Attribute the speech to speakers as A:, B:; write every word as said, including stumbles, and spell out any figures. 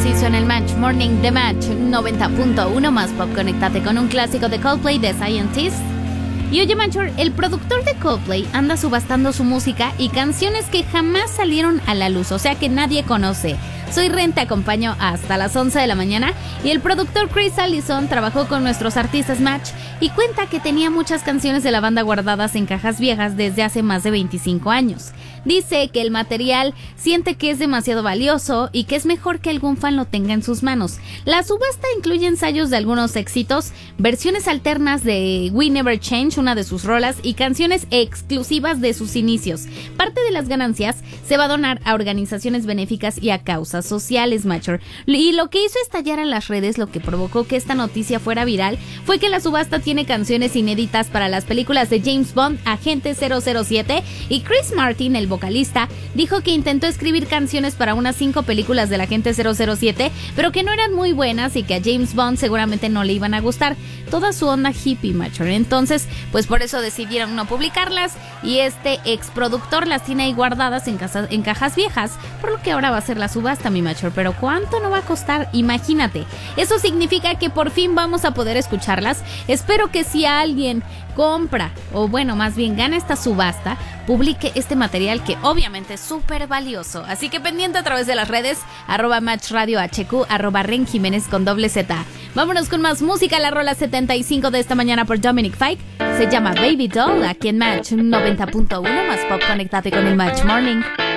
A: preciso en el Match Morning de Match noventa punto uno más pop. Conéctate con un clásico de Coldplay, The Scientist. Y oye, Manchor, el productor de Coldplay anda subastando su música y canciones que jamás salieron a la luz, o sea que nadie conoce. Soy Ren, te acompaño hasta las once de la mañana y el productor Chris Allison trabajó con nuestros artistas Match y cuenta que tenía muchas canciones de la banda guardadas en cajas viejas desde hace más de veinticinco años. Dice que el material siente que es demasiado valioso y que es mejor que algún fan lo tenga en sus manos. La subasta incluye ensayos de algunos éxitos, versiones alternas de We Never Change, una de sus rolas, y canciones exclusivas de sus inicios. Parte de las ganancias se va a donar a organizaciones benéficas y a causas sociales, Matcher. Y lo que hizo estallar en las redes, lo que provocó que esta noticia fuera viral, fue que la subasta tiene canciones inéditas para las películas de James Bond, Agente cero cero siete, y Chris Martin, el vocalista, dijo que intentó escribir canciones para unas cinco películas del Agente cero cero siete, pero que no eran muy buenas y que a James Bond seguramente no le iban a gustar. Toda su onda hippie, Matcher. Entonces, pues por eso decidieron no publicarlas y este ex productor las tiene ahí guardadas en, casa, en cajas viejas, por lo que ahora va a ser la subasta, mi Matcher. Pero ¿cuánto no va a costar? Imagínate. Eso significa que por fin vamos a poder escucharlas. Espero que si alguien compra, o bueno, más bien gana esta subasta, publique este material que obviamente es súper valioso. Así que pendiente a través de las redes, arroba Match Radio H Q, arroba Ren Jiménez con doble Z. Vámonos con más música, la rola setenta y cinco de esta mañana por Dominic Fike. Se llama Baby Doll, aquí en Match noventa punto uno más pop. Conéctate con el Match Morning.